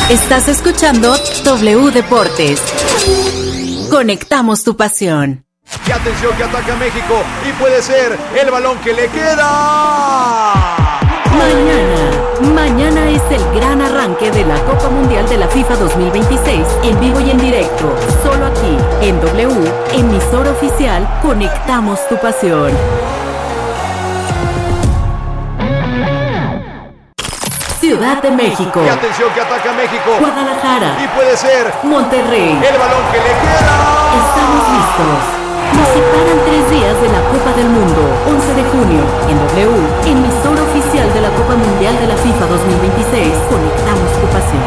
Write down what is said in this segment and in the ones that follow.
Estás escuchando W Deportes. Conectamos tu pasión. Y atención que ataca México y puede ser el balón que le queda. Mañana es el gran arranque de la Copa Mundial de la FIFA 2026 en vivo y en directo, solo aquí en W, emisora oficial. Conectamos tu pasión. Ciudad de México. Y atención que ataca México. Guadalajara. Y puede ser Monterrey. el balón que le queda. Estamos listos. Nos separan 3 días de la Copa del Mundo. 11 de junio, en W, emisora oficial de la Copa Mundial de la FIFA 2026. Conectamos tu pasión.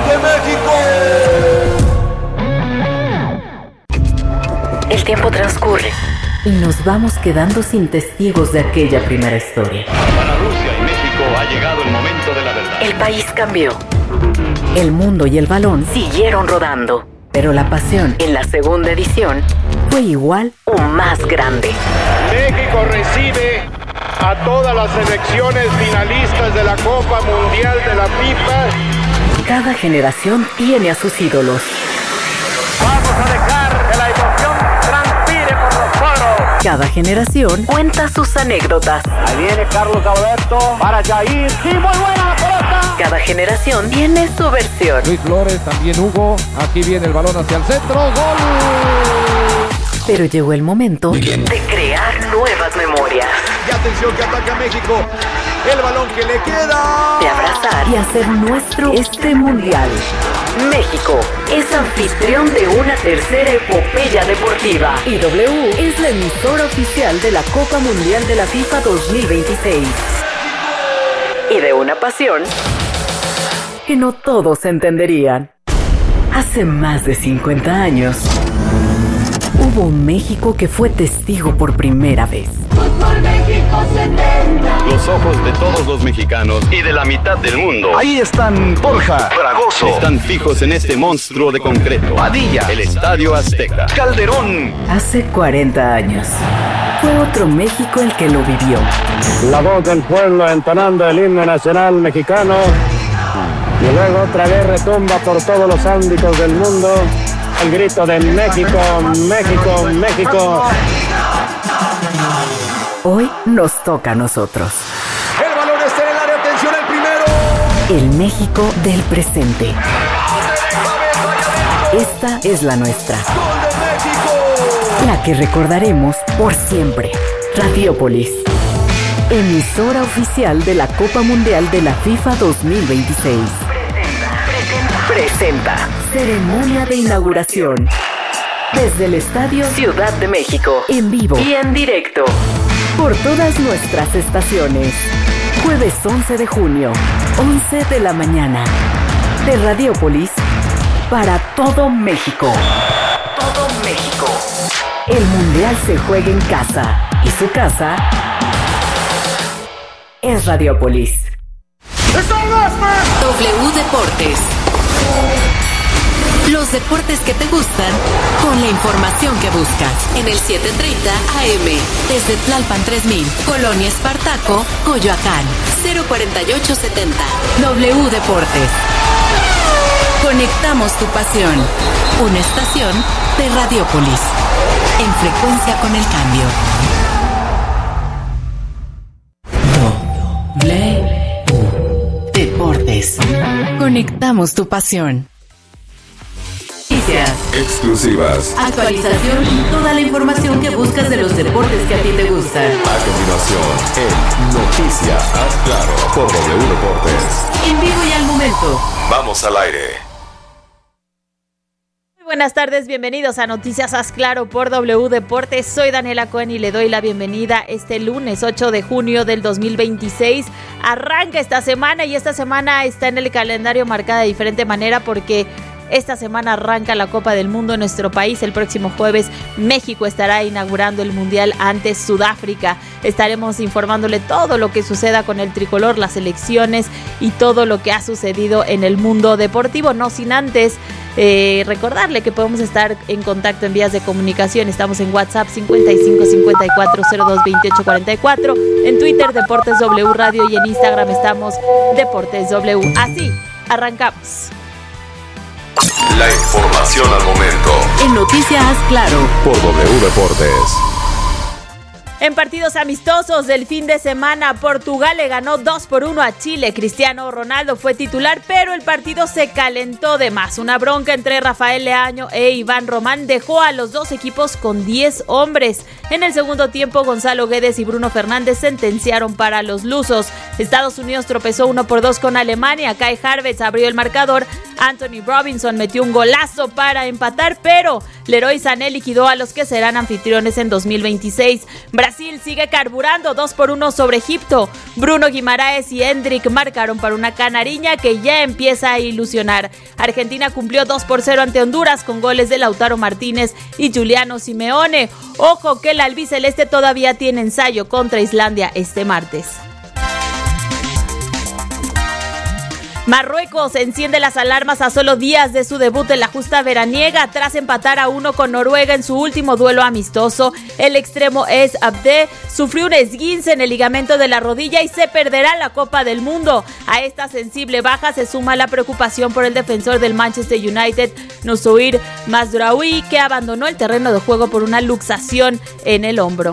¡De México! El tiempo transcurre y nos vamos quedando sin testigos de aquella primera historia. Para Rusia y México ha llegado el momento de la verdad. El país cambió. El mundo y el balón siguieron rodando. Pero la pasión en la segunda edición fue igual o más grande. México recibe a todas las selecciones finalistas de la Copa Mundial de la FIFA. Cada generación tiene a sus ídolos. Vamos a dejar que la emoción transpire por los poros. Cada generación cuenta sus anécdotas. Ahí viene Carlos Alberto para Jair. ¡Sí, muy buena la pelota! Cada generación tiene su versión. Luis Flores, también Hugo. Aquí viene el balón hacia el centro. ¡Gol! Pero llegó el momento de crear nuevas memorias. Y atención que ataca México. El balón que le queda. De abrazar y hacer nuestro este mundial. México es anfitrión de una tercera epopeya deportiva. Y W es la emisora oficial de la Copa Mundial de la FIFA 2026. Y de una pasión que no todos entenderían. Hace más de 50 años, hubo un México que fue testigo por primera vez. Fútbol México 70. Los ojos de todos los mexicanos y de la mitad del mundo. Ahí están Borja, Fragoso, Están fijos en este monstruo de concreto. Padilla, El Estadio Azteca. Calderón. Hace 40 años, fue otro México el que lo vivió. La voz del pueblo entonando el himno nacional mexicano. Y luego otra vez retumba por todos los ámbitos del mundo el grito de México, México, México. Hoy nos toca a nosotros. El balón está en el área. Atención al primero. El México del presente. Esta es la nuestra. ¡Gol de México! La que recordaremos por siempre. Radiópolis. Emisora oficial de la Copa Mundial de la FIFA 2026. Presenta. Ceremonia de inauguración. Desde el Estadio Ciudad de México. En vivo y en directo. Por todas nuestras estaciones. Jueves 11 de junio, 11 de la mañana. De Radiópolis para todo México. Todo México. El Mundial se juega en casa. Y su casa es Radiópolis. W Deportes. Los deportes que te gustan con la información que buscas. En el 730 AM. Desde Tlalpan 3000. Colonia Espartaco, Coyoacán. 04870. W Deportes. Conectamos tu pasión. Una estación de Radiópolis. En frecuencia con el cambio. W Deportes. Conectamos tu pasión. Noticias, exclusivas, actualización y toda la información que buscas de los deportes que a ti te gustan. a continuación en Noticias Haz Claro por W Deportes. En vivo y al momento. Vamos al aire. Muy buenas tardes, bienvenidos a Noticias Haz Claro por W Deportes. Soy Daniela Cohen y le doy la bienvenida este lunes 8 de junio del 2026. Arranca esta semana y esta semana está en el calendario marcada de diferente manera porque esta semana arranca la Copa del Mundo en nuestro país. El próximo jueves México estará inaugurando el Mundial ante Sudáfrica. Estaremos informándole todo lo que suceda con el tricolor, las elecciones y todo lo que ha sucedido en el mundo deportivo. No sin antes recordarle que podemos estar en contacto en vías de comunicación. Estamos en WhatsApp 55 54 02 28 44, en Twitter Deportes W Radio y en Instagram estamos Deportes W. Así arrancamos. información al momento. En Noticias Claro. Por W Deportes. En partidos amistosos del fin de semana, Portugal le ganó 2-1 a Chile. Cristiano Ronaldo fue titular, pero el partido se calentó de más. Una bronca entre Rafael Leaño e Iván Román dejó a los dos equipos con 10 hombres. En el segundo tiempo, Gonzalo Guedes y Bruno Fernández sentenciaron para los lusos. Estados Unidos tropezó 1-2 con Alemania. Kai Havertz abrió el marcador. Anthony Robinson metió un golazo para empatar, pero Leroy Sané liquidó a los que serán anfitriones en 2026. Brasil sigue carburando 2-1 sobre Egipto. Bruno Guimaraes y Hendrik marcaron para una canariña que ya empieza a ilusionar. Argentina cumplió 2-0 ante Honduras con goles de Lautaro Martínez y Giuliano Simeone. Ojo que el albiceleste todavía tiene ensayo contra Islandia este martes. Marruecos enciende las alarmas a solo días de su debut en la justa veraniega tras empatar a 1 con Noruega en su último duelo amistoso. El extremo Es Abde sufrió un esguince en el ligamento de la rodilla y se perderá la Copa del Mundo. A esta sensible baja se suma la preocupación por el defensor del Manchester United, Nusouir Mazraoui, que abandonó el terreno de juego por una luxación en el hombro.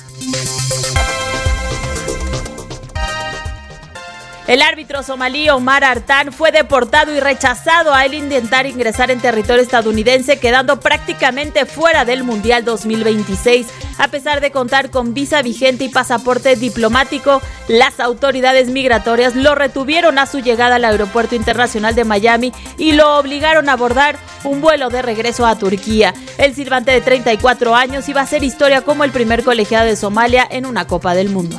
El árbitro somalí Omar Artan fue deportado y rechazado al intentar ingresar en territorio estadounidense, quedando prácticamente fuera del Mundial 2026. A pesar de contar con visa vigente y pasaporte diplomático, las autoridades migratorias lo retuvieron a su llegada al Aeropuerto Internacional de Miami y lo obligaron a abordar un vuelo de regreso a Turquía. El silbante de 34 años iba a hacer historia como el primer colegiado de Somalia en una Copa del Mundo.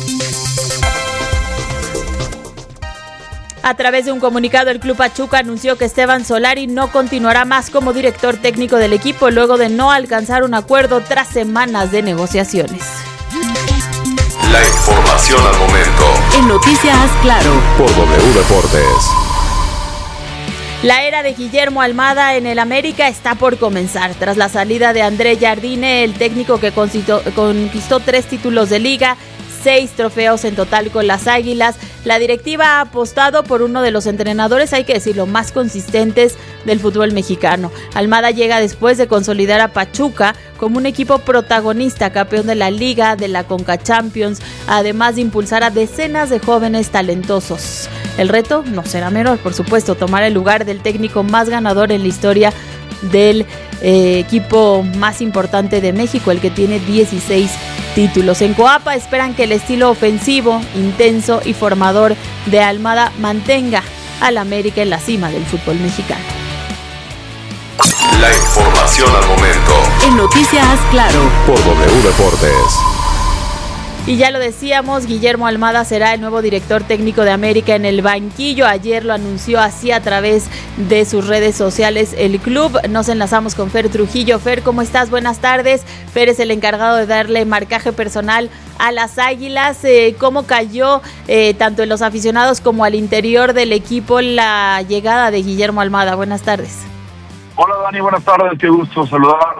A través de un comunicado, el Club Pachuca anunció que Esteban Solari no continuará más como director técnico del equipo luego de no alcanzar un acuerdo tras semanas de negociaciones. La información al momento. En Noticias Claro. Por W Deportes. La era de Guillermo Almada en el América está por comenzar. Tras la salida de André Jardine, el técnico que conquistó 3 títulos de liga, 6 trofeos en total con las Águilas, la directiva ha apostado por uno de los entrenadores, hay que decirlo, más consistentes del fútbol mexicano. Almada llega después de consolidar a Pachuca como un equipo protagonista, campeón de la Liga, de la Conca Champions, además de impulsar a decenas de jóvenes talentosos. El reto no será menor, por supuesto, tomar el lugar del técnico más ganador en la historia del equipo más importante de México, el que tiene 16 títulos. En Coapa esperan que el estilo ofensivo, intenso y formador de Almada mantenga al América en la cima del fútbol mexicano. La información al momento. En Noticias Claro. Por W Deportes. Y ya lo decíamos, Guillermo Almada será el nuevo director técnico de América en el banquillo. Ayer lo anunció así a través de sus redes sociales el club. Nos enlazamos con Fer Trujillo. Fer, ¿cómo estás? Buenas tardes. Fer es el encargado de darle marcaje personal a las Águilas. ¿Cómo cayó tanto en los aficionados como al interior del equipo la llegada de Guillermo Almada? Buenas tardes. Hola Dani, buenas tardes. Qué gusto saludarte.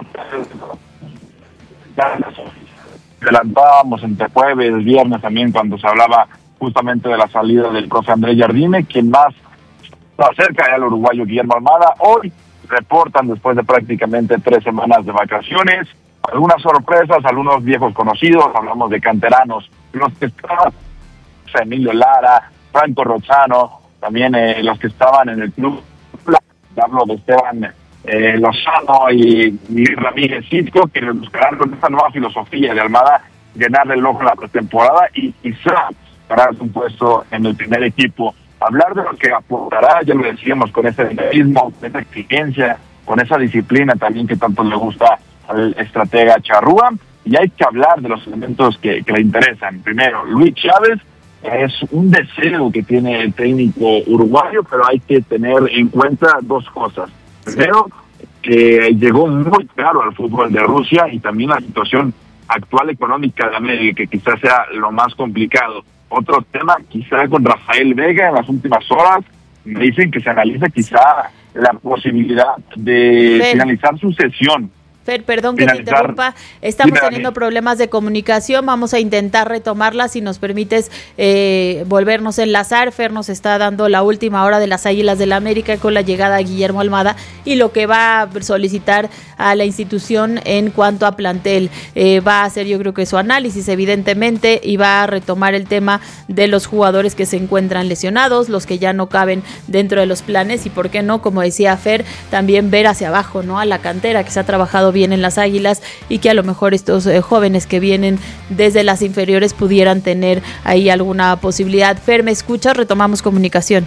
Adelantábamos entre jueves, el viernes también, cuando se hablaba justamente de la salida del profe André Jardine, quien más está cerca al uruguayo Guillermo Almada. Hoy reportan, después de prácticamente 3 semanas de vacaciones, algunas sorpresas, algunos viejos conocidos, hablamos de canteranos, los que estaban, Emilio Lara, Franco Rozzano, también los que estaban en el club, hablo de Esteban Lozano y Miguel Ramírez Citco, que buscarán con esta nueva filosofía de Almada llenarle el ojo en la pretemporada y quizá para un puesto en el primer equipo. Hablar de lo que aportará, ya lo decíamos, con ese dinamismo, con esa exigencia, con esa disciplina también que tanto le gusta al estratega Charrúa, y hay que hablar de los elementos que le interesan. Primero, Luis Chávez es un deseo que tiene el técnico uruguayo, pero hay que tener en cuenta 2 cosas. Primero, que llegó muy caro al fútbol de Rusia, y también la situación actual económica de América, que quizás sea lo más complicado. Otro tema, quizá con Rafael Vega en las últimas horas, me dicen que se analiza quizá la posibilidad de finalizar su cesión Fer, perdón que te interrumpa, estamos teniendo problemas de comunicación, vamos a intentar retomarla, si nos permites volvernos a enlazar. Fer nos está dando la última hora de las Águilas del América con la llegada de Guillermo Almada y lo que va a solicitar a la institución en cuanto a plantel. Va a hacer, yo creo que su análisis evidentemente, y va a retomar el tema de los jugadores que se encuentran lesionados, los que ya no caben dentro de los planes, y por qué no, como decía Fer, también ver hacia abajo, ¿no? A la cantera que se ha trabajado bien en las Águilas y que a lo mejor estos jóvenes que vienen desde las inferiores pudieran tener ahí alguna posibilidad. Fer, ¿me escuchas? Retomamos comunicación.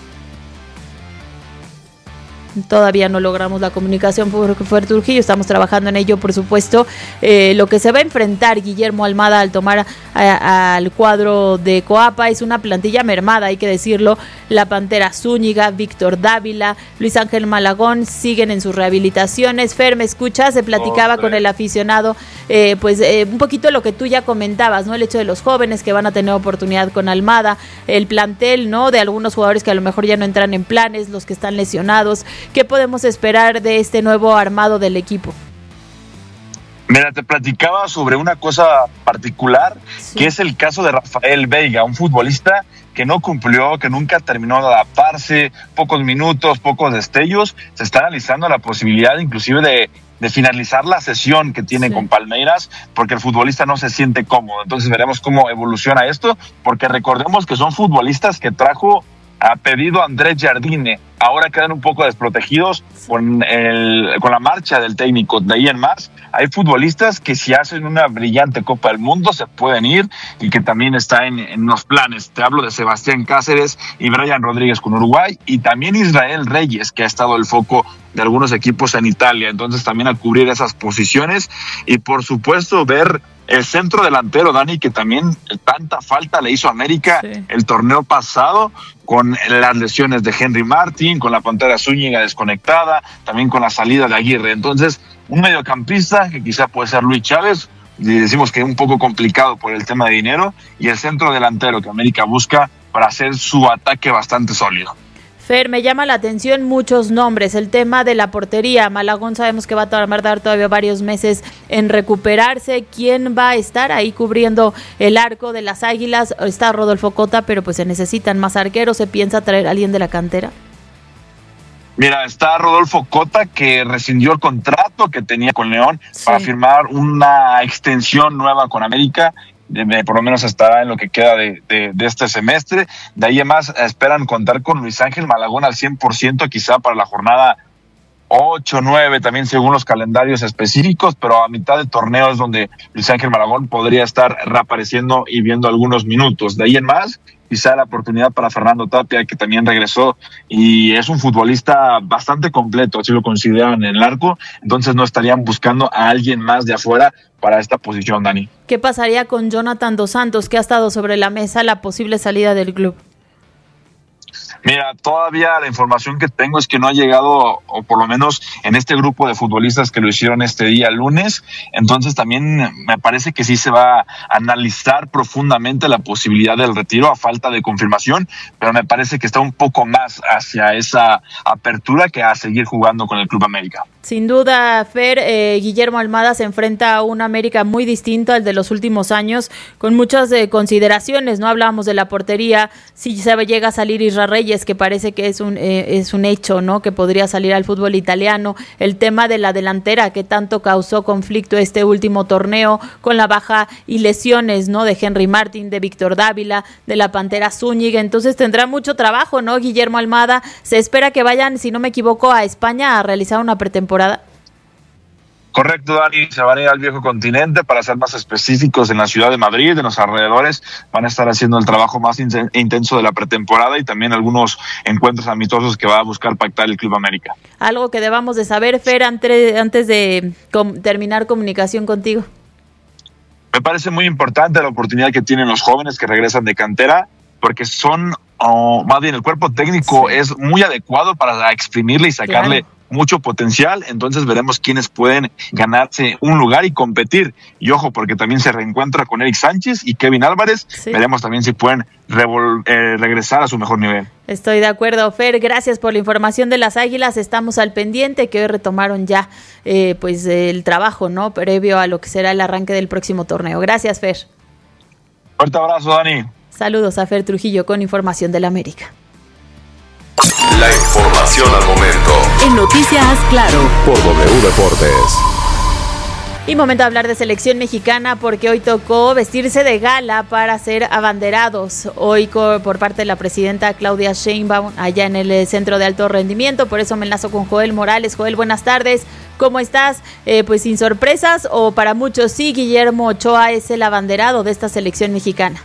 Todavía no logramos la comunicación porque fue Trujillo, estamos trabajando en ello, por supuesto. Lo que se va a enfrentar Guillermo Almada al tomar al cuadro de Coapa es una plantilla mermada, hay que decirlo. La Pantera Zúñiga, Víctor Dávila, Luis Ángel Malagón siguen en sus rehabilitaciones. Fer, ¿me escuchas? Se platicaba con el aficionado, un poquito lo que tú ya comentabas, ¿no? El hecho de los jóvenes que van a tener oportunidad con Almada, el plantel, ¿no? De algunos jugadores que a lo mejor ya no entran en planes, los que están lesionados. ¿Qué podemos esperar de este nuevo armado del equipo? Mira, te platicaba sobre una cosa particular, sí, que es el caso de Rafael Veiga, un futbolista que no cumplió, que nunca terminó de adaptarse, pocos minutos, pocos destellos. Se está analizando la posibilidad inclusive de finalizar la sesión que tiene con Palmeiras, porque el futbolista no se siente cómodo. Entonces veremos cómo evoluciona esto, porque recordemos que son futbolistas que trajo a pedido Andrés Jardine. Ahora quedan un poco desprotegidos con la marcha del técnico. De ahí en más, hay futbolistas que si hacen una brillante Copa del Mundo se pueden ir y que también está en los planes. Te hablo de Sebastián Cáceres y Brian Rodríguez con Uruguay, y también Israel Reyes, que ha estado el foco de algunos equipos en Italia. Entonces también a cubrir esas posiciones y por supuesto ver el centro delantero, Dani, que también tanta falta le hizo a América el torneo pasado, con las lesiones de Henry Martin, con la Pantera Zúñiga desconectada, también con la salida de Aguirre. Entonces, un mediocampista que quizá puede ser Luis Chávez, y decimos que es un poco complicado por el tema de dinero, y el centro delantero que América busca para hacer su ataque bastante sólido. Fer, me llama la atención muchos nombres. El tema de la portería, Malagón sabemos que va a tardar todavía varios meses en recuperarse. ¿Quién va a estar ahí cubriendo el arco de las Águilas? Está Rodolfo Cota, pero pues se necesitan más arqueros. ¿Se piensa traer a alguien de la cantera? Mira, está Rodolfo Cota, que rescindió el contrato que tenía con León para firmar una extensión nueva con América. Por lo menos estará en lo que queda de este semestre. De ahí además esperan contar con Luis Ángel Malagón al 100%, quizá para la jornada 8, 9, también según los calendarios específicos, pero a mitad de torneo es donde Luis Ángel Malagón podría estar reapareciendo y viendo algunos minutos. De ahí en más, quizá la oportunidad para Fernando Tapia, que también regresó y es un futbolista bastante completo, así lo consideran en el arco. Entonces no estarían buscando a alguien más de afuera para esta posición, Dani. ¿Qué pasaría con Jonathan Dos Santos, que ha estado sobre la mesa la posible salida del club? Mira, todavía la información que tengo es que no ha llegado, o por lo menos en este grupo de futbolistas que lo hicieron este día lunes. Entonces también me parece que sí se va a analizar profundamente la posibilidad del retiro a falta de confirmación, pero me parece que está un poco más hacia esa apertura que a seguir jugando con el Club América. Sin duda, Fer, Guillermo Almada se enfrenta a un América muy distinto al de los últimos años, con muchas consideraciones, ¿no? Hablábamos de la portería, si se llega a salir Israel Reyes, que parece que es un hecho, ¿no? Que podría salir al fútbol italiano. El tema de la delantera, que tanto causó conflicto este último torneo, con la baja y lesiones, ¿no? De Henry Martin, de Víctor Dávila, de la Pantera Zúñiga. Entonces tendrá mucho trabajo, ¿no? Guillermo Almada. Se espera que vayan, si no me equivoco, a España a realizar una pretemporada. Correcto, Dani, se van a ir al viejo continente, para ser más específicos, en la ciudad de Madrid, en los alrededores. Van a estar haciendo el trabajo más intenso de la pretemporada y también algunos encuentros amistosos que va a buscar pactar el Club América. Algo que debamos de saber, Fer, antes de terminar comunicación contigo. Me parece muy importante la oportunidad que tienen los jóvenes que regresan de cantera, porque son, más bien el cuerpo técnico es muy adecuado para exprimirle y sacarle mucho potencial, entonces veremos quiénes pueden ganarse un lugar y competir. Y ojo, porque también se reencuentra con Eric Sánchez y Kevin Álvarez, sí. Veremos también si pueden regresar a su mejor nivel. Estoy de acuerdo, Fer, gracias por la información de las Águilas, estamos al pendiente, que hoy retomaron ya pues el trabajo, ¿no?, previo a lo que será el arranque del próximo torneo. Gracias, Fer. Fuerte abrazo, Dani. Saludos a Fer Trujillo con información del América. La información al momento. En Noticias Claro. Por W Deportes. Y momento de hablar de selección mexicana porque hoy tocó vestirse de gala para ser abanderados. Hoy por parte de la presidenta Claudia Sheinbaum allá en el Centro de Alto Rendimiento. Por eso me enlazo con Joel Morales. Joel, buenas tardes. ¿Cómo estás? Pues sin sorpresas o para muchos sí, Guillermo Ochoa es el abanderado de esta selección mexicana.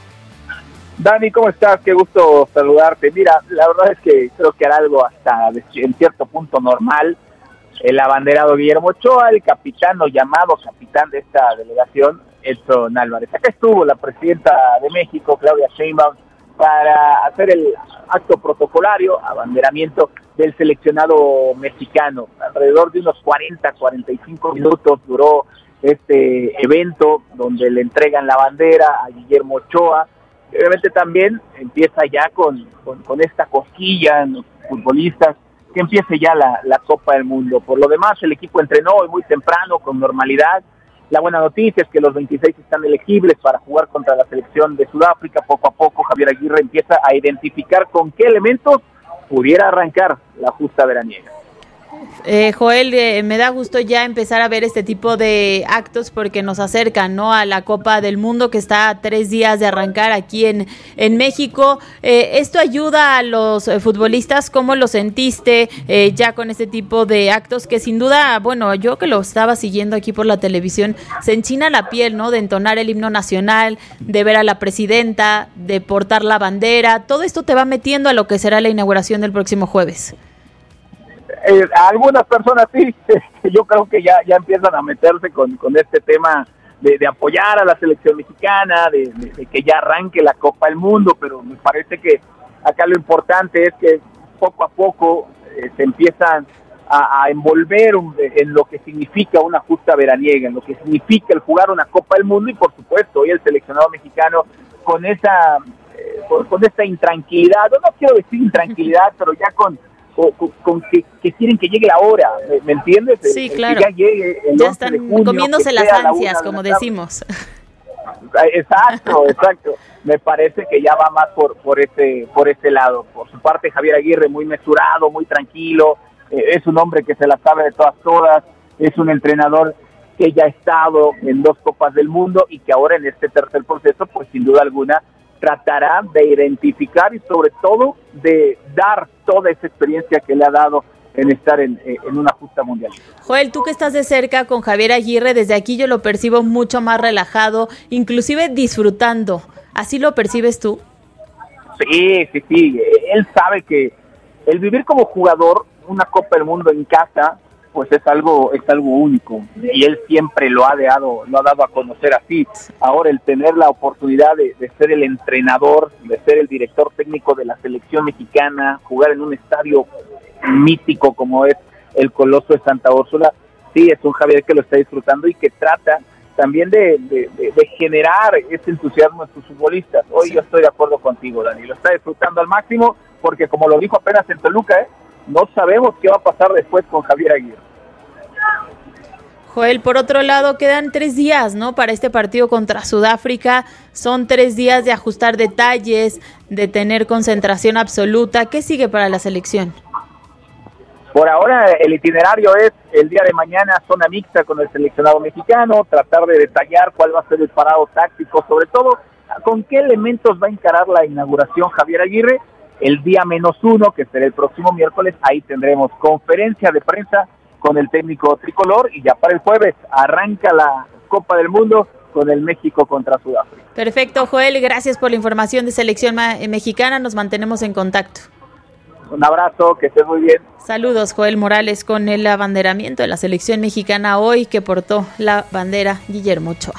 Dani, ¿cómo estás? Qué gusto saludarte. Mira, la verdad es que creo que era algo hasta en cierto punto normal. El abanderado Guillermo Ochoa, el capitán o llamado capitán de esta delegación, Edson Álvarez. Acá estuvo la presidenta de México, Claudia Sheinbaum, para hacer el acto protocolario, abanderamiento del seleccionado mexicano. Alrededor de unos 40-45 minutos duró este evento donde le entregan la bandera a Guillermo Ochoa. Obviamente también empieza ya con esta cosquilla en los futbolistas, que empiece ya la Copa del Mundo. Por lo demás, el equipo entrenó hoy muy temprano, con normalidad. La buena noticia es que los 26 están elegibles para jugar contra la selección de Sudáfrica. Poco a poco Javier Aguirre empieza a identificar con qué elementos pudiera arrancar la justa veraniega. Joel, me da gusto ya empezar a ver este tipo de actos porque nos acercan, ¿no?, a la Copa del Mundo que está a 3 días de arrancar aquí en México. ¿Esto ayuda a los futbolistas? ¿Cómo lo sentiste ya con este tipo de actos que sin duda, bueno, yo que lo estaba siguiendo aquí por la televisión, se enchina la piel, ¿no?, de entonar el himno nacional, de ver a la presidenta, de portar la bandera? Todo esto te va metiendo a lo que será la inauguración del próximo jueves. A algunas personas sí, yo creo que ya empiezan a meterse con este tema de apoyar a la selección mexicana, de que ya arranque la Copa del Mundo, pero me parece que acá lo importante es que poco a poco se empiezan a envolver en lo que significa una justa veraniega, en lo que significa el jugar una Copa del Mundo, y por supuesto hoy el seleccionado mexicano con esta intranquilidad, no quiero decir intranquilidad, pero ya con que quieren que llegue la hora, ¿me entiendes? Sí, claro. Que ya llegue el ya 11 están de junio, comiéndose las ansias, como decimos. Exacto. Me parece que ya va más por ese lado. Por su parte, Javier Aguirre muy mesurado, muy tranquilo, es un hombre que se la sabe de todas, es un entrenador que ya ha estado en 2 Copas del Mundo y que ahora en este tercer proceso, pues sin duda alguna, tratará de identificar y sobre todo de dar toda esa experiencia que le ha dado en estar en una justa mundial. Joel, tú que estás de cerca con Javier Aguirre, desde aquí yo lo percibo mucho más relajado, inclusive disfrutando. ¿Así lo percibes tú? Sí. Él sabe que el vivir como jugador una Copa del Mundo en casa, pues es algo único, y él siempre lo ha dado a conocer así. Ahora el tener la oportunidad de ser el entrenador, de ser el director técnico de la selección mexicana, jugar en un estadio mítico como es el Coloso de Santa Úrsula, sí, es un Javier que lo está disfrutando y que trata también de generar ese entusiasmo en sus futbolistas. Hoy yo estoy de acuerdo contigo, Dani, lo está disfrutando al máximo, porque como lo dijo apenas en Toluca, no sabemos qué va a pasar después con Javier Aguirre. Joel, por otro lado, quedan 3 días, ¿no?, para este partido contra Sudáfrica. Son 3 días de ajustar detalles, de tener concentración absoluta. ¿Qué sigue para la selección? Por ahora el itinerario es el día de mañana zona mixta con el seleccionado mexicano, tratar de detallar cuál va a ser el parado táctico, sobre todo con qué elementos va a encarar la inauguración Javier Aguirre. El día -1, que será el próximo miércoles, ahí tendremos conferencia de prensa con el técnico tricolor, y ya para el jueves arranca la Copa del Mundo con el México contra Sudáfrica. Perfecto, Joel, gracias por la información de selección mexicana, nos mantenemos en contacto. Un abrazo, que estés muy bien. Saludos, Joel Morales, con el abanderamiento de la selección mexicana hoy que portó la bandera Guillermo Ochoa.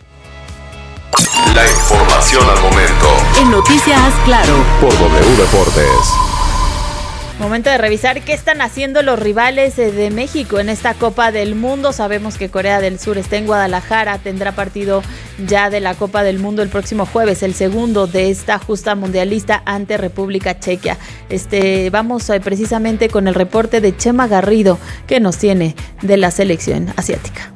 La información al momento. En Noticias Claro. Por W Deportes. Momento de revisar qué están haciendo los rivales de México en esta Copa del Mundo. Sabemos que Corea del Sur está en Guadalajara, tendrá partido ya de la Copa del Mundo el próximo jueves, el segundo de esta justa mundialista ante República Checa. Vamos precisamente con el reporte de Chema Garrido que nos tiene de la selección asiática.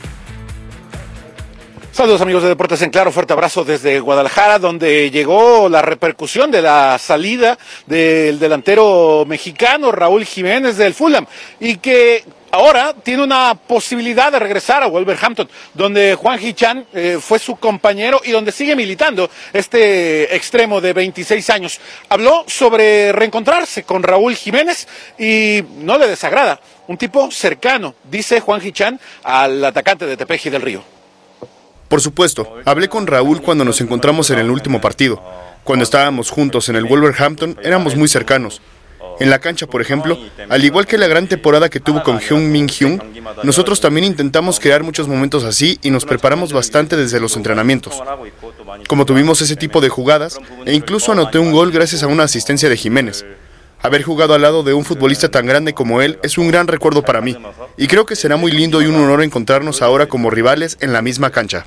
Saludos amigos de Deportes en Claro, fuerte abrazo desde Guadalajara, donde llegó la repercusión de la salida del delantero mexicano Raúl Jiménez del Fulham y que ahora tiene una posibilidad de regresar a Wolverhampton, donde Hwang Hee-chan fue su compañero y donde sigue militando este extremo de 26 años. Habló sobre reencontrarse con Raúl Jiménez y no le desagrada, un tipo cercano, dice Hwang Hee-chan, al atacante de Tepeji del Río. Por supuesto, hablé con Raúl cuando nos encontramos en el último partido. Cuando estábamos juntos en el Wolverhampton, éramos muy cercanos. En la cancha, por ejemplo, al igual que la gran temporada que tuvo con Hyun Min Hyun, nosotros también intentamos crear muchos momentos así y nos preparamos bastante desde los entrenamientos. Como tuvimos ese tipo de jugadas, e incluso anoté un gol gracias a una asistencia de Jiménez. Haber jugado al lado de un futbolista tan grande como él es un gran recuerdo para mí, y creo que será muy lindo y un honor encontrarnos ahora como rivales en la misma cancha.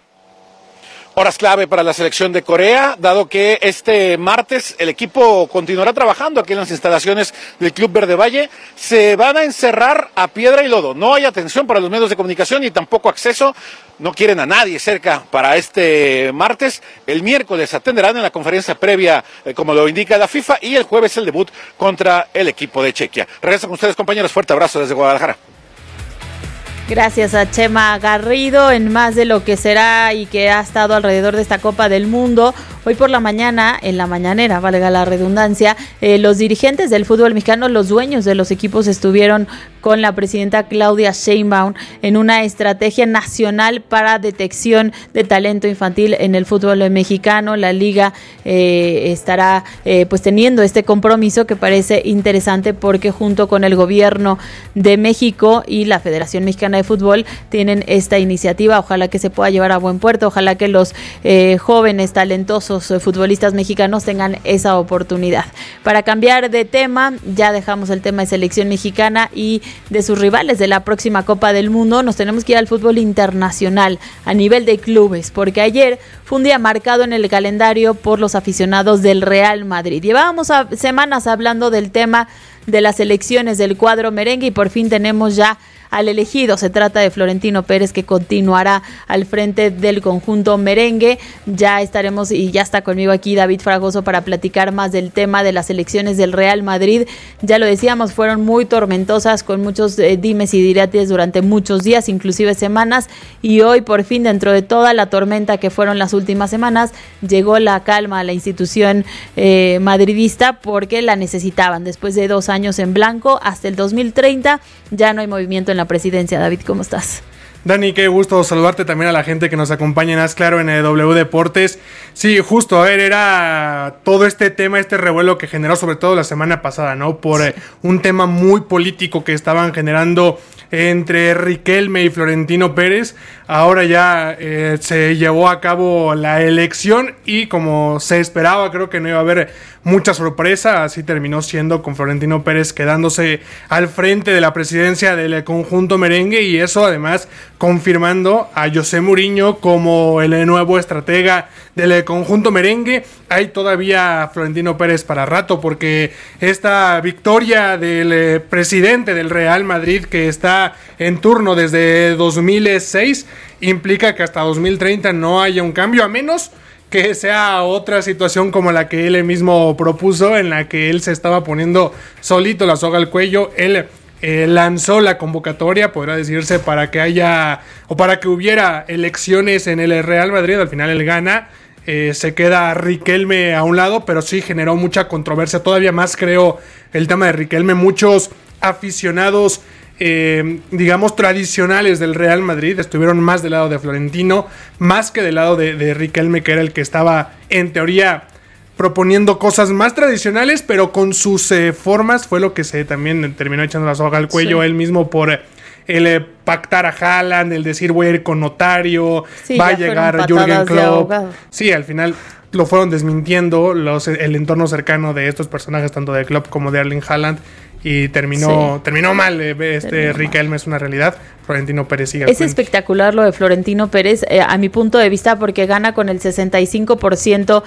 Horas clave para la selección de Corea, dado que este martes el equipo continuará trabajando aquí en las instalaciones del Club Verde Valle. Se van a encerrar a piedra y lodo. No hay atención para los medios de comunicación y tampoco acceso. No quieren a nadie cerca para este martes. El miércoles atenderán en la conferencia previa, como lo indica la FIFA, y el jueves el debut contra el equipo de Chequia. Regreso con ustedes, compañeros. Fuerte abrazo desde Guadalajara. Gracias a Chema Garrido en más de lo que será y que ha estado alrededor de esta Copa del Mundo. Hoy por la mañana, en la mañanera, valga la redundancia, los dirigentes del fútbol mexicano, los dueños de los equipos, estuvieron con la presidenta Claudia Sheinbaum en una estrategia nacional para detección de talento infantil en el fútbol mexicano. La liga estará pues teniendo este compromiso que parece interesante porque junto con el gobierno de México y la Federación Mexicana de Fútbol tienen esta iniciativa. Ojalá que se pueda llevar a buen puerto, ojalá que los jóvenes talentosos futbolistas mexicanos tengan esa oportunidad. Para cambiar de tema, ya dejamos el tema de selección mexicana y de sus rivales de la próxima Copa del Mundo. Nos tenemos que ir al fútbol internacional a nivel de clubes, porque ayer fue un día marcado en el calendario por los aficionados del Real Madrid. Llevábamos semanas hablando del tema de las elecciones del cuadro merengue y por fin tenemos ya al elegido. Se trata de Florentino Pérez, que continuará al frente del conjunto merengue. Ya estaremos y ya está conmigo aquí David Fragoso para platicar más del tema de las elecciones del Real Madrid. Ya lo decíamos, fueron muy tormentosas con muchos dimes y diretes durante muchos días, inclusive semanas, y hoy por fin, dentro de toda la tormenta que fueron las últimas semanas, llegó la calma a la institución madridista porque la necesitaban. Después de 2 años en blanco, hasta el 2030 ya no hay movimiento en la presidencia. David, ¿cómo estás? Dani, qué gusto saludarte, también a la gente que nos acompaña en Haz Claro en W Deportes. Sí, justo, a ver, era todo este tema, este revuelo que generó sobre todo la semana pasada, ¿no? Por un tema muy político que estaban generando entre Riquelme y Florentino Pérez. Ahora ya se llevó a cabo la elección y como se esperaba, creo que no iba a haber mucha sorpresa, así terminó siendo, con Florentino Pérez quedándose al frente de la presidencia del conjunto merengue, y eso además confirmando a José Mourinho como el nuevo estratega del conjunto merengue. Hay todavía Florentino Pérez para rato, porque esta victoria del presidente del Real Madrid, que está en turno desde 2006, implica que hasta 2030 no haya un cambio, a menos que sea otra situación como la que él mismo propuso, en la que él se estaba poniendo solito la soga al cuello. Él lanzó la convocatoria, podrá decirse, para que haya o para que hubiera elecciones en el Real Madrid. Al final él gana, se queda Riquelme a un lado, pero sí generó mucha controversia, todavía más creo el tema de Riquelme. Muchos aficionados digamos tradicionales del Real Madrid estuvieron más del lado de Florentino, más que del lado de Riquelme, que era el que estaba en teoría proponiendo cosas más tradicionales, pero con sus formas. Fue lo que se también terminó echando la soga al cuello, sí, él mismo, por el pactar a Haaland, el decir voy a ir con notario, sí, va a llegar Jürgen Klopp. Sí, al final lo fueron desmintiendo el entorno cercano de estos personajes, tanto de Klopp como de Erling Haaland, y terminó mal. Riquelme es una realidad. Florentino Pérez sigue. Es espectacular lo de Florentino Pérez, a mi punto de vista, porque gana con el 65%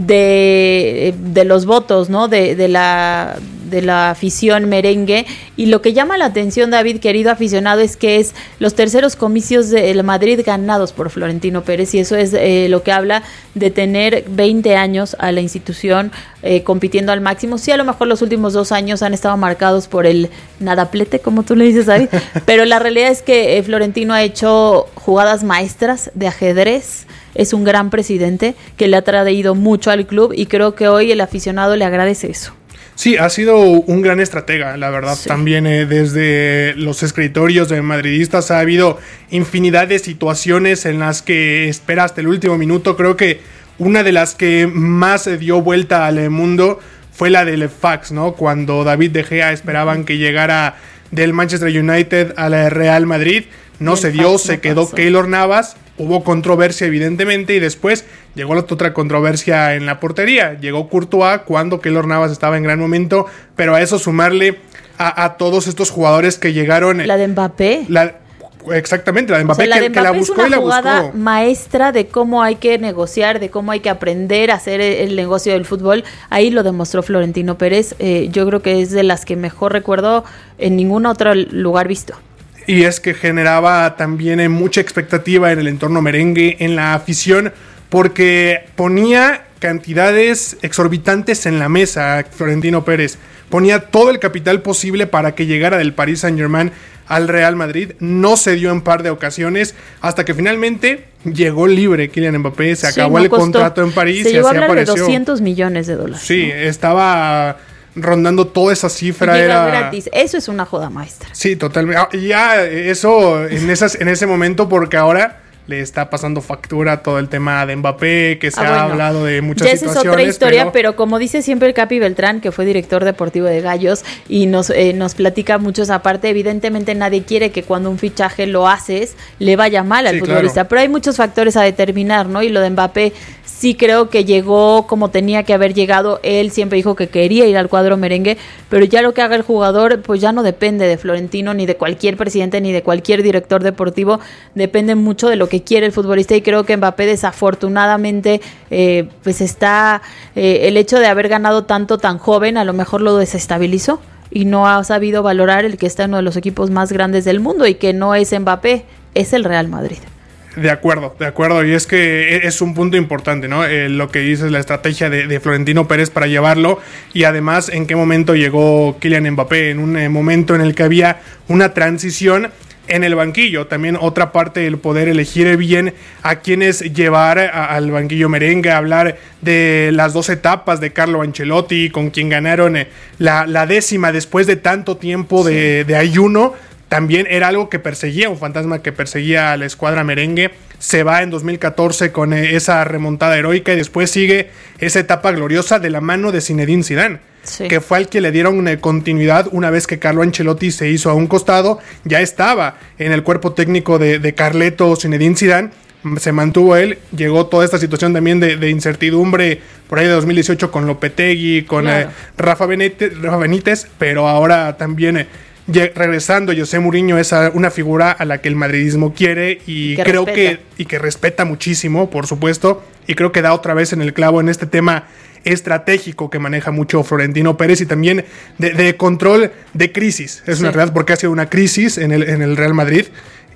de los votos, ¿no? De la afición merengue. Y lo que llama la atención, David, querido aficionado, es que es los terceros comicios del Madrid ganados por Florentino Pérez, y eso es lo que habla de tener 20 años a la institución compitiendo al máximo. Sí, a lo mejor los últimos 2 años han estado marcados por el nadaplete, como tú le dices, David, pero la realidad es que Florentino ha hecho jugadas maestras de ajedrez. Es un gran presidente que le ha traído mucho al club, y creo que hoy el aficionado le agradece eso. Sí, ha sido un gran estratega, la verdad. Sí. También desde los escritorios de madridistas ha habido infinidad de situaciones en las que espera hasta el último minuto. Creo que una de las que más dio vuelta al mundo fue la del fax, ¿no? Cuando David De Gea esperaban que llegara del Manchester United a la Real Madrid, no se dio, se quedó Keylor Navas. Hubo controversia, evidentemente, y después llegó la otra controversia en la portería. Llegó Courtois cuando Keylor Navas estaba en gran momento, pero a eso sumarle a todos estos jugadores que llegaron. La de Mbappé. Exactamente, la de Mbappé, la de que la buscó y la buscó. Es una jugada maestra de cómo hay que negociar, de cómo hay que aprender a hacer el negocio del fútbol. Ahí lo demostró Florentino Pérez. Yo creo que es de las que mejor recuerdo en ningún otro lugar visto. Y es que generaba también mucha expectativa en el entorno merengue, en la afición, porque ponía cantidades exorbitantes en la mesa Florentino Pérez. Ponía todo el capital posible para que llegara del Paris Saint-Germain al Real Madrid. No se dio en par de ocasiones, hasta que finalmente llegó libre Kylian Mbappé. Se acabó el contrato en París. Se llegó a hablar de $200 millones. Sí, estaba rondando toda esa cifra. Era gratis. Eso es una joda maestra. Sí, totalmente. Ya eso en ese momento, porque ahora le está pasando factura todo el tema de Mbappé, que se ha hablado de muchas situaciones. Esa es otra historia, pero como dice siempre el Capi Beltrán, que fue director deportivo de Gallos, y nos platica mucho esa parte. Evidentemente nadie quiere que cuando un fichaje lo haces le vaya mal al futbolista, claro. Pero hay muchos factores a determinar, ¿no? Y lo de Mbappé sí creo que llegó como tenía que haber llegado. Él siempre dijo que quería ir al cuadro merengue, pero ya lo que haga el jugador pues ya no depende de Florentino, ni de cualquier presidente, ni de cualquier director deportivo. Depende mucho de lo que quiere el futbolista, y creo que Mbappé desafortunadamente pues está el hecho de haber ganado tanto tan joven a lo mejor lo desestabilizó y no ha sabido valorar el que está en uno de los equipos más grandes del mundo, y que no es Mbappé, es el Real Madrid. De acuerdo, y es que es un punto importante, ¿no? Lo que dices, la estrategia de Florentino Pérez para llevarlo, y además en qué momento llegó Kylian Mbappé, en un momento en el que había una transición en el banquillo. También otra parte del poder elegir bien a quienes llevar al banquillo merengue, hablar de las 2 etapas de Carlo Ancelotti, con quien ganaron la 10ª después de tanto tiempo de ayuno. También era algo que perseguía, un fantasma que perseguía a la escuadra merengue. Se va en 2014 con esa remontada heroica, y después sigue esa etapa gloriosa de la mano de Zinedine Zidane, que fue al que le dieron continuidad una vez que Carlo Ancelotti se hizo a un costado. Ya estaba en el cuerpo técnico de Carleto Zinedine Zidane, se mantuvo él. Llegó toda esta situación también de incertidumbre por ahí de 2018 con Lopetegui, con Rafa Benítez, pero ahora también regresando José Mourinho es una figura a la que el madridismo quiere, y creo que respeta muchísimo, por supuesto, y creo que da otra vez en el clavo en este tema estratégico que maneja mucho Florentino Pérez, y también de control de crisis. Es una realidad, porque ha sido una crisis en el Real Madrid,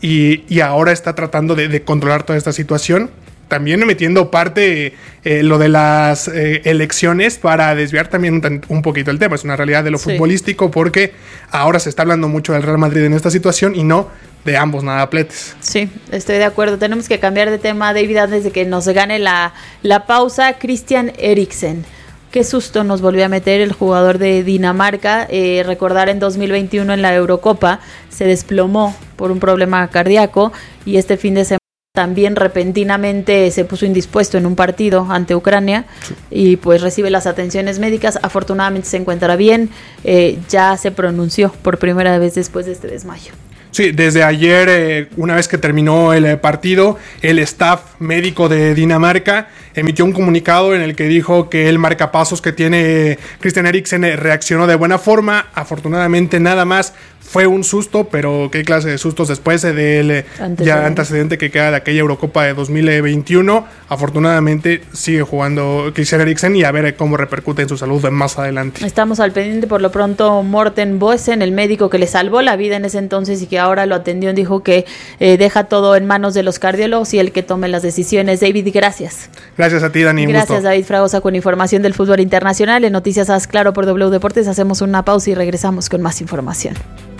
y ahora está tratando de controlar toda esta situación. También metiendo parte lo de las elecciones para desviar también un poquito el tema. Es una realidad de lo futbolístico, porque ahora se está hablando mucho del Real Madrid en esta situación y no de ambos nadapletes. Sí, estoy de acuerdo. Tenemos que cambiar de tema, David, antes de que nos gane la pausa. Christian Eriksen. Qué susto nos volvió a meter el jugador de Dinamarca. Recordar en 2021 en la Eurocopa se desplomó por un problema cardíaco, y este fin de semana también repentinamente se puso indispuesto en un partido ante Ucrania, y pues recibe las atenciones médicas. Afortunadamente se encuentra bien, ya se pronunció por primera vez después de este desmayo. Sí, desde ayer, una vez que terminó el partido, el staff médico de Dinamarca emitió un comunicado en el que dijo que el marcapasos que tiene Christian Eriksen reaccionó de buena forma. Afortunadamente nada más fue un susto, pero qué clase de sustos después del antecedente que queda de aquella Eurocopa de 2021. Afortunadamente sigue jugando Christian Eriksen y a ver cómo repercute en su salud más adelante. Estamos al pendiente. Por lo pronto, Morten Boesen, el médico que le salvó la vida en ese entonces y que ahora lo atendió, dijo que deja todo en manos de los cardiólogos y el que tome las decisiones. David, gracias. Gracias a ti, Dani. Gracias, David Fragosa, con información del fútbol internacional. En Noticias Haz Claro por W Deportes hacemos una pausa y regresamos con más información.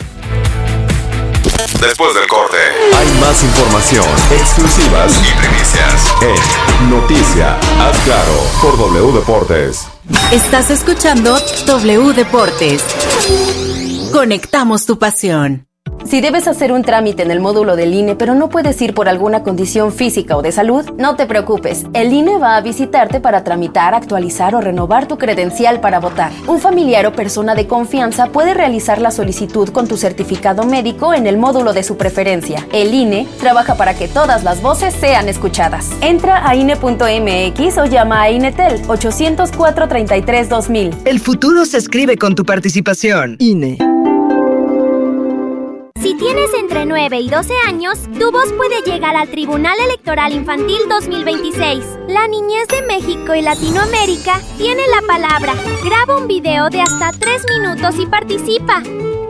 Después del corte, hay más información, exclusivas y primicias en Noticia Haz Claro por W Deportes. Estás escuchando W Deportes. Conectamos tu pasión. Si debes hacer un trámite en el módulo del INE, pero no puedes ir por alguna condición física o de salud, no te preocupes. El INE va a visitarte para tramitar, actualizar o renovar tu credencial para votar. Un familiar o persona de confianza puede realizar la solicitud con tu certificado médico en el módulo de su preferencia. El INE trabaja para que todas las voces sean escuchadas. Entra a INE.mx o llama a INETEL 804-33-2000. El futuro se escribe con tu participación. INE. Si tienes entre 9 y 12 años, tu voz puede llegar al Tribunal Electoral Infantil 2026. La niñez de México y Latinoamérica tiene la palabra. Graba un video de hasta 3 minutos y participa.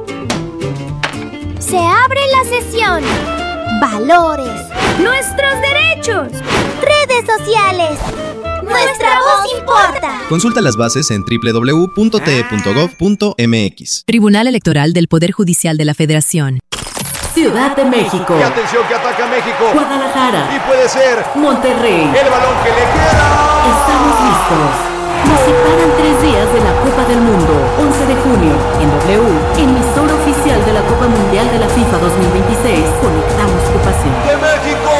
Se abre la sesión. Valores. Nuestros derechos. Redes sociales. Nuestra voz importa. Consulta las bases en www.te.gov.mx. Tribunal Electoral del Poder Judicial de la Federación. Ciudad de México. Y atención que ataca México. Guadalajara. Y puede ser Monterrey. El balón que le queda. Estamos listos. Nos separan 3 días de la Copa del Mundo. 11 de junio, en W, emisora oficial de la Copa Mundial de la FIFA 2026. Conectamos tu pasión. ¡De México!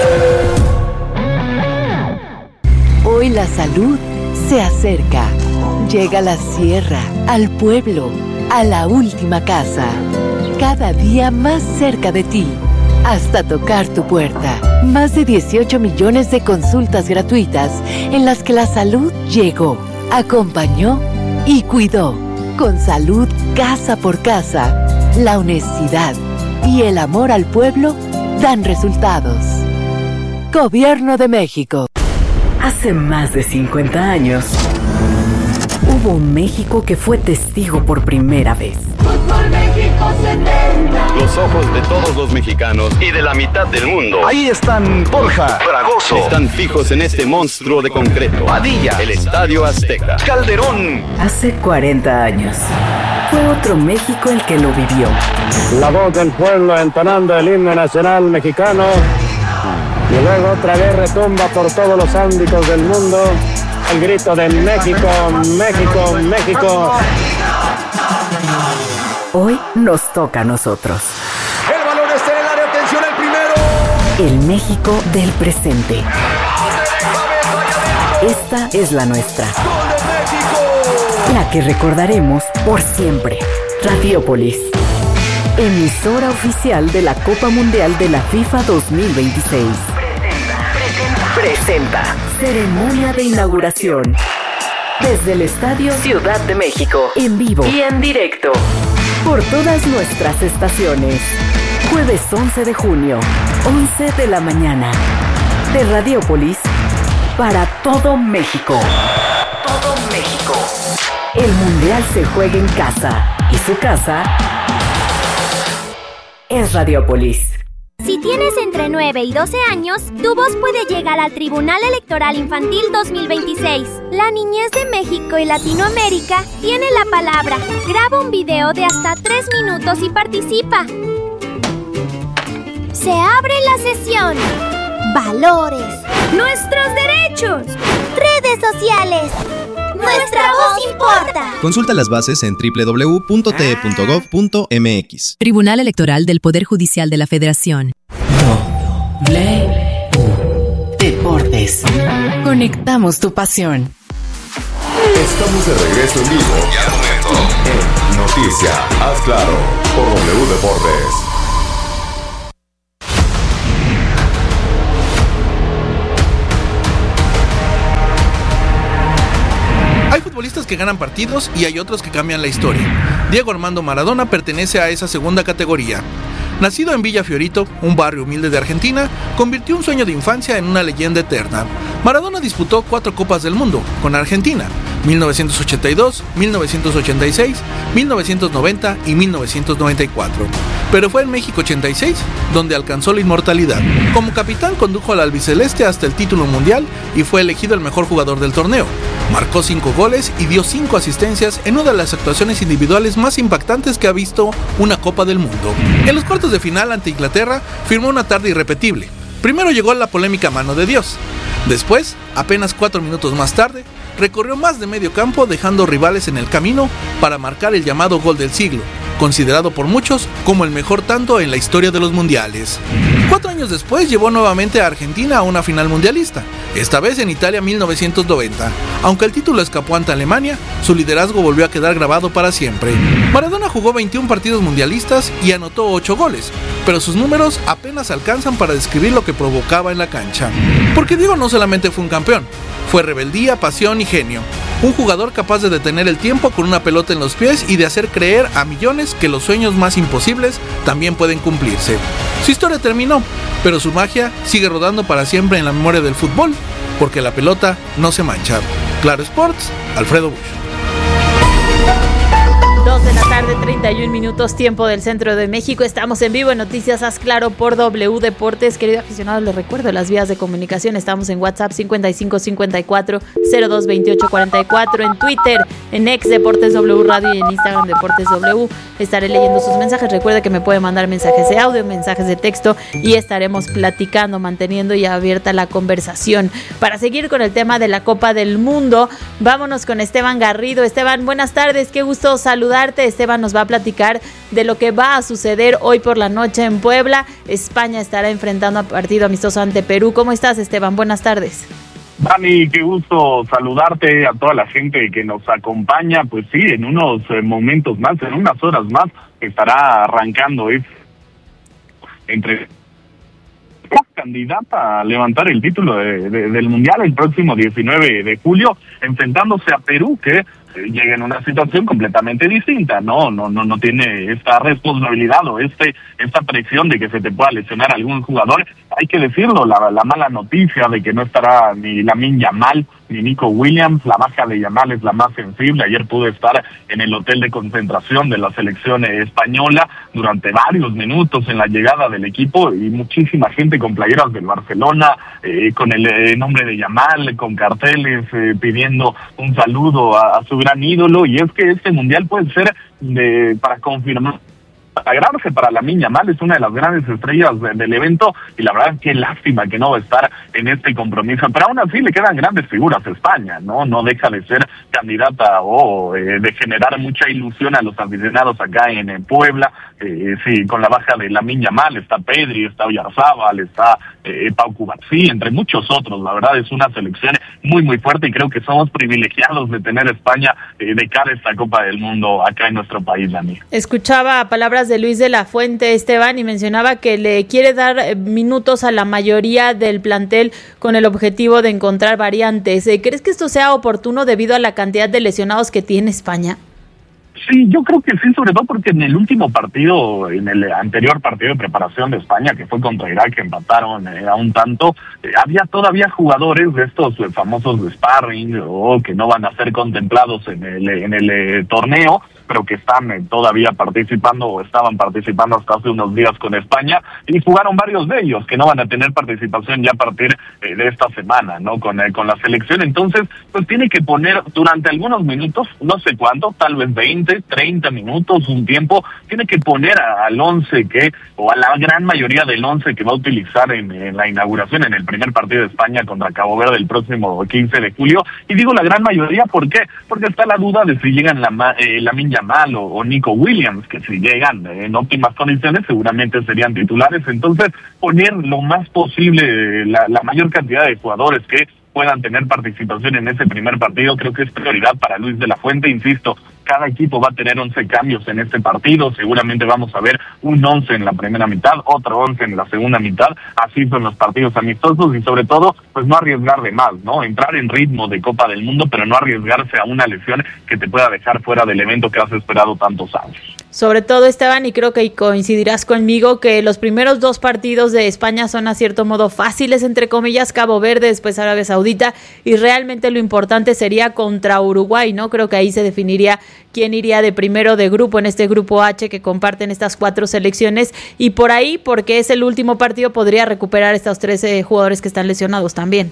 Hoy la salud se acerca. Llega a la sierra, al pueblo, a la última casa. Cada día más cerca de ti. Hasta tocar tu puerta. Más de 18 millones de consultas gratuitas en las que la salud llegó, acompañó y cuidó. Con salud casa por casa, la honestidad y el amor al pueblo dan resultados. Gobierno de México. Hace más de 50 años, hubo un México que fue testigo por primera vez. Fútbol México 70. Los ojos de todos los mexicanos y de la mitad del mundo. Ahí están Borja, Fragoso. Están fijos en este monstruo de concreto. Padilla. El Estadio Azteca. Calderón. Hace 40 años, fue otro México el que lo vivió. La voz del pueblo entonando el himno nacional mexicano. Y luego otra vez retumba por todos los ámbitos del mundo el grito de México, México, México. Hoy nos toca a nosotros. El balón está en el área, atención al primero. El México del presente. Esta es la nuestra. ¡Gol de México! La que recordaremos por siempre. Radiópolis. Emisora oficial de la Copa Mundial de la FIFA 2026. Presenta. Ceremonia de inauguración. Desde el Estadio Ciudad de México. En vivo y en directo. Por todas nuestras estaciones. Jueves 11 de junio, 11 de la mañana. De Radiópolis para todo México. Todo México. El Mundial se juega en casa. Y su casa es Radiópolis. Si tienes entre 9 y 12 años, tu voz puede llegar al Tribunal Electoral Infantil 2026. La niñez de México y Latinoamérica tiene la palabra. Graba un video de hasta 3 minutos y participa. Se abre la sesión. Valores. Nuestros derechos. Redes sociales. Nuestra voz importa. Consulta las bases en www.te.gov.mx. Tribunal Electoral del Poder Judicial de la Federación. W Deportes. Conectamos tu pasión. Estamos de regreso en vivo y al momento en Noticia Haz Claro por W Deportes. futbolistas que ganan partidos y hay otros que cambian la historia. Diego Armando Maradona pertenece a esa segunda categoría. Nacido en Villa Fiorito, un barrio humilde de Argentina, convirtió un sueño de infancia en una leyenda eterna. Maradona disputó 4 Copas del Mundo con Argentina, 1982, 1986, 1990 y 1994. Pero fue en México 86 donde alcanzó la inmortalidad. Como capitán condujo al albiceleste hasta el título mundial y fue elegido el mejor jugador del torneo. Marcó 5 goles y dio 5 asistencias en una de las actuaciones individuales más impactantes que ha visto una Copa del Mundo. En los cuartos de final ante Inglaterra firmó una tarde irrepetible. Primero llegó la polémica mano de Dios. Después, apenas 4 minutos más tarde, recorrió más de medio campo dejando rivales en el camino para marcar el llamado gol del siglo, considerado por muchos como el mejor tanto en la historia de los mundiales. 4 años después llevó nuevamente a Argentina a una final mundialista, esta vez en Italia 1990. Aunque el título escapó ante Alemania, su liderazgo volvió a quedar grabado para siempre. Maradona jugó 21 partidos mundialistas y anotó 8 goles, pero sus números apenas alcanzan para describir lo que provocaba en la cancha. Porque Diego no solamente fue un campeón, fue rebeldía, pasión y genio. Un jugador capaz de detener el tiempo con una pelota en los pies y de hacer creer a millones que los sueños más imposibles también pueden cumplirse. Su historia terminó, pero su magia sigue rodando para siempre en la memoria del fútbol, porque la pelota no se mancha. Claro Sports, Alfredo Bush. 2 de la tarde, 31 minutos, tiempo del centro de México. Estamos en vivo en Noticias Haz Claro por W Deportes. Querido aficionado, les recuerdo las vías de comunicación. Estamos en WhatsApp 5554-022844, en Twitter, en X Deportes W Radio y en Instagram Deportes W. Estaré leyendo sus mensajes. Recuerda que me puede mandar mensajes de audio, mensajes de texto y estaremos platicando, manteniendo ya abierta la conversación. Para seguir con el tema de la Copa del Mundo, vámonos con Esteban Garrido. Esteban, buenas tardes, qué gusto saludarte. Esteban nos va a platicar de lo que va a suceder hoy por la noche en Puebla. España estará enfrentando a partido amistoso ante Perú. ¿Cómo estás, Esteban? Buenas tardes. Dani, qué gusto saludarte, a toda la gente que nos acompaña. Pues sí, en unos momentos más, en unas horas más, estará arrancando entre candidata a levantar el título del Mundial el próximo 19 de julio, enfrentándose a Perú, que llega en una situación completamente distinta, no tiene esta responsabilidad o esta presión de que se te pueda lesionar algún jugador. Hay que decirlo, la mala noticia de que no estará ni Lamine Yamal ni Nico Williams. La baja de Yamal es la más sensible. Ayer pude estar en el hotel de concentración de la selección española durante varios minutos en la llegada del equipo y muchísima gente con playeras del Barcelona, con el nombre de Yamal, con carteles pidiendo un saludo a su gran ídolo. Y es que este mundial puede ser para confirmar sagrarse para Lamine Yamal, es una de las grandes estrellas del evento y la verdad qué lástima que no va a estar en este compromiso, pero aún así le quedan grandes figuras a España, no deja de ser candidata o de generar mucha ilusión a los aficionados acá en Puebla. Sí, con la baja de Lamine Yamal está Pedri, está Oyarzábal, está Pau Cubarsí, entre muchos otros. La verdad es una selección muy muy fuerte y creo que somos privilegiados de tener a España de cara a esta Copa del Mundo acá en nuestro país, Dani. Escuchaba palabras de Luis de la Fuente, Esteban, y mencionaba que le quiere dar minutos a la mayoría del plantel con el objetivo de encontrar variantes. ¿Crees que esto sea oportuno debido a la cantidad de lesionados que tiene España? Sí, yo creo que sí, sobre todo porque en el último partido, en el anterior partido de preparación de España, que fue contra Irak, que empataron a un tanto, había todavía jugadores de estos famosos de sparring o que no van a ser contemplados en el torneo, pero que están todavía participando o estaban participando hasta hace unos días con España, y jugaron varios de ellos que no van a tener participación ya a partir de esta semana, ¿no? Con la selección. Entonces, pues tiene que poner durante algunos minutos, no sé cuánto, tal vez 20, 30 minutos, un tiempo, tiene que poner al 11 o a la gran mayoría del 11 que va a utilizar en la inauguración, en el primer partido de España contra Cabo Verde el próximo 15 de julio. Y digo la gran mayoría, ¿por qué? Porque está la duda de si llegan Lamine Yamal o Nico Williams, que si llegan en óptimas condiciones seguramente serían titulares. Entonces, poner lo más posible la mayor cantidad de jugadores que puedan tener participación en ese primer partido, creo que es prioridad para Luis de la Fuente. Insisto, cada equipo va a tener 11 cambios en este partido, seguramente vamos a ver un 11 en la primera mitad, otro 11 en la segunda mitad, así son los partidos amistosos y sobre todo, pues no arriesgar de más, ¿no? Entrar en ritmo de Copa del Mundo, pero no arriesgarse a una lesión que te pueda dejar fuera del evento que has esperado tantos años. Sobre todo, Esteban, y creo que coincidirás conmigo, que los primeros 2 partidos de España son a cierto modo fáciles, entre comillas, Cabo Verde, después Arabia Saudita, y realmente lo importante sería contra Uruguay, ¿no? Creo que ahí se definiría quién iría de primero de grupo en este grupo H que comparten estas 4 selecciones, y por ahí, porque es el último partido, podría recuperar estos 13 jugadores que están lesionados también.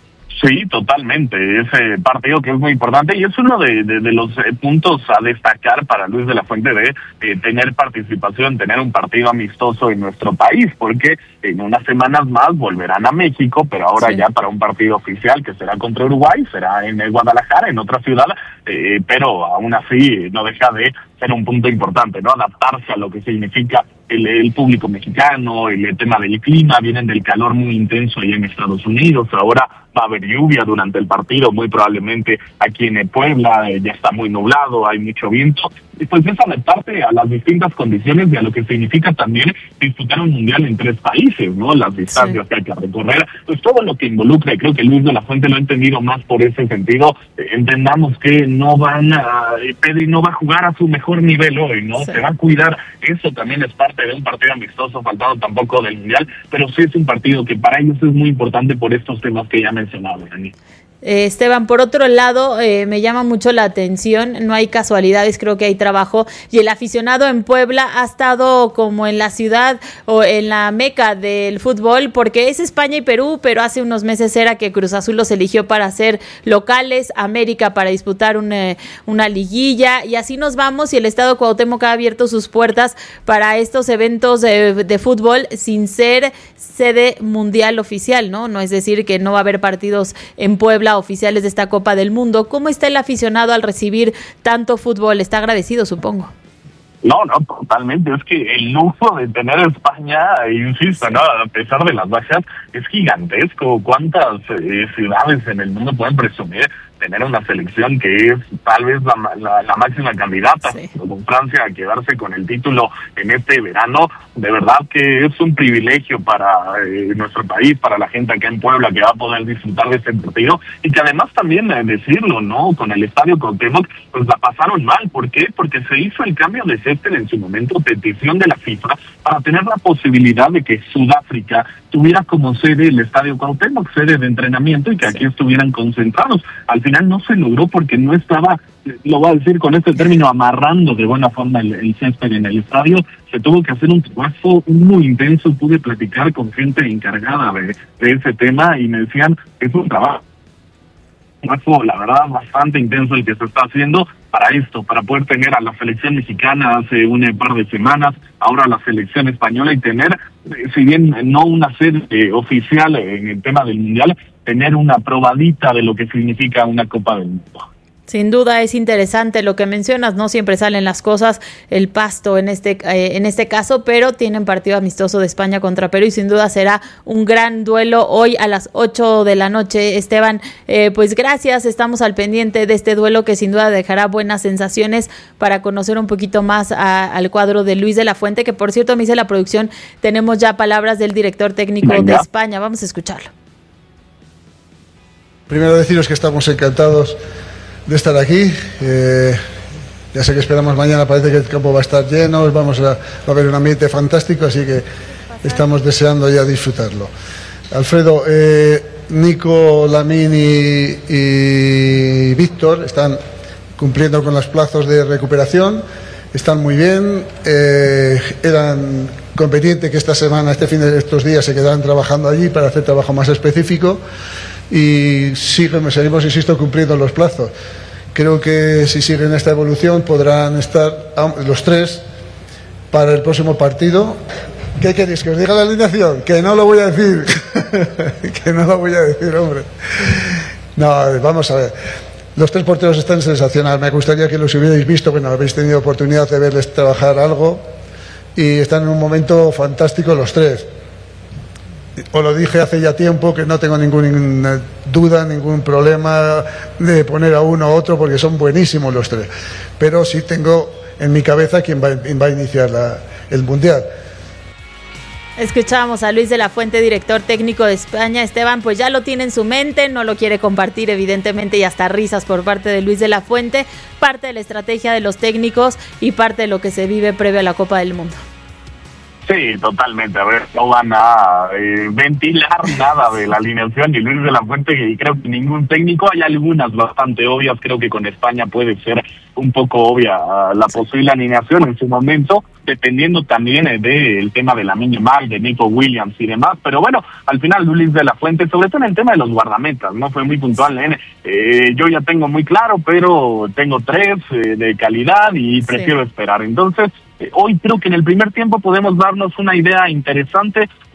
Sí, totalmente. Ese partido que es muy importante y es uno de los puntos a destacar para Luis de la Fuente de tener participación, tener un partido amistoso en nuestro país, porque en unas semanas más volverán a México, pero ahora ya para un partido oficial que será contra Uruguay, será en Guadalajara, en otra ciudad, pero aún así no deja de ser un punto importante, ¿no? Adaptarse a lo que significa el público mexicano, el tema del clima, vienen del calor muy intenso allá en Estados Unidos, ahora va a haber lluvia durante el partido, muy probablemente aquí en Puebla, ya está muy nublado, hay mucho viento, y pues es adaptarte a las distintas condiciones y a lo que significa también disputar un mundial en 3 países, ¿no? Las distancias que hay que recorrer, pues todo lo que involucra, y creo que Luis de la Fuente lo ha entendido más por ese sentido, entendamos que no Pedri no va a jugar a su mejor nivel hoy, ¿no? Se va a cuidar, eso también es parte de un partido amistoso, faltado tampoco del mundial, pero sí es un partido que para ellos es muy importante por estos temas que ya mencionaba, Dani. Esteban, por otro lado, me llama mucho la atención, no hay casualidades, creo que hay trabajo, y el aficionado en Puebla ha estado como en la ciudad o en la meca del fútbol, porque es España y Perú, pero hace unos meses era que Cruz Azul los eligió para ser locales, América para disputar una liguilla, y así nos vamos, y el Estadio Cuauhtémoc ha abierto sus puertas para estos eventos de fútbol sin ser sede mundial oficial, ¿no? No es decir que no va a haber partidos en Puebla oficiales de esta Copa del Mundo. ¿Cómo está el aficionado al recibir tanto fútbol? ¿Está agradecido, supongo? No, totalmente. Es que el lujo de tener España, insisto, ¿no? A pesar de las bajas, es gigantesco. ¿Cuántas ciudades en el mundo pueden presumir tener una selección que es tal vez la máxima candidata con Francia a quedarse con el título en este verano? De verdad que es un privilegio para nuestro país, para la gente acá en Puebla que va a poder disfrutar de este partido, y que además también decirlo, ¿no? Con el Estadio Cuauhtémoc pues la pasaron mal. ¿Por qué? Porque se hizo el cambio de césped en su momento, petición de la FIFA, para tener la posibilidad de que Sudáfrica tuviera como sede el Estadio Cuauhtémoc, sede de entrenamiento, y que aquí estuvieran concentrados. Al final no se logró porque no estaba, lo voy a decir con este término, amarrando de buena forma el césped en el estadio. Se tuvo que hacer un trabajo muy intenso. Pude platicar con gente encargada de ese tema y me decían, es un trabajo, la verdad, bastante intenso el que se está haciendo para esto, para poder tener a la selección mexicana hace un par de semanas, ahora la selección española, y tener, si bien no una sede oficial en el tema del mundial, tener una probadita de lo que significa una Copa del Mundo. Sin duda es interesante lo que mencionas, no siempre salen las cosas, el pasto en este caso, pero tienen partido amistoso de España contra Perú y sin duda será un gran duelo hoy a las 8 de la noche. Esteban, pues gracias, estamos al pendiente de este duelo que sin duda dejará buenas sensaciones para conocer un poquito más al cuadro de Luis de la Fuente, que por cierto me dice la producción, tenemos ya palabras del director técnico de España, vamos a escucharlo. Primero deciros que estamos encantados de estar aquí. Ya sé que esperamos mañana, parece que el campo va a estar lleno, va a haber un ambiente fantástico, así que estamos deseando ya disfrutarlo. Alfredo, Nico, Lamine y Víctor están cumpliendo con los plazos de recuperación, están muy bien, eran conveniente que esta semana, estos días se quedaran trabajando allí para hacer trabajo más específico. Y seguimos, insisto, cumpliendo los plazos. Creo que si siguen esta evolución podrán estar los 3 para el próximo partido. ¿Qué queréis? ¿Que os diga la alineación? Que no lo voy a decir. Que no lo voy a decir, hombre. No, vamos a ver. Los 3 porteros están sensacionales. Me gustaría que los hubierais visto, bueno, habéis tenido oportunidad de verles trabajar algo. Y están en un momento fantástico los 3. os lo dije hace ya tiempo, que no tengo ninguna duda, ningún problema de poner a uno a otro, porque son buenísimos los tres. Pero sí tengo en mi cabeza quién va a iniciar el Mundial. Escuchábamos a Luis de la Fuente, director técnico de España. Esteban, pues ya lo tiene en su mente, no lo quiere compartir evidentemente, y hasta risas por parte de Luis de la Fuente, parte de la estrategia de los técnicos y parte de lo que se vive previo a la Copa del Mundo. Sí, totalmente. A ver, no van a ventilar nada de la alineación y Luis de la Fuente, y creo que ningún técnico. Hay algunas bastante obvias, creo que con España puede ser un poco obvia la posible alineación en su momento, dependiendo también del tema de Lamine Yamal, de Nico Williams y demás. Pero bueno, al final Luis de la Fuente, sobre todo en el tema de los guardametas, no fue muy puntual. Yo ya tengo muy claro, pero tengo 3 de calidad y prefiero esperar. Entonces, hoy creo que en el primer tiempo podemos darnos una idea interesante